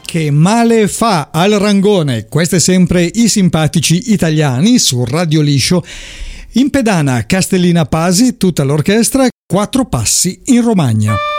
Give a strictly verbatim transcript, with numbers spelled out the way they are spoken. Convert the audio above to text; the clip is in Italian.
Che male fa al Rangone? Questo è sempre I Simpatici Italiani su Radio Liscio. In pedana Castellina Pasi, tutta l'orchestra, quattro passi in Romagna.